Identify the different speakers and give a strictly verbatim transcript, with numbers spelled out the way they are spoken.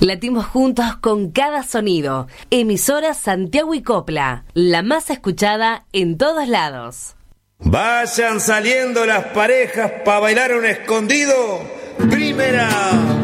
Speaker 1: Latimos juntos con cada sonido. Emisora Santiago y Copla, la más escuchada en todos lados.
Speaker 2: Vayan saliendo las parejas para bailar un escondido. Primera.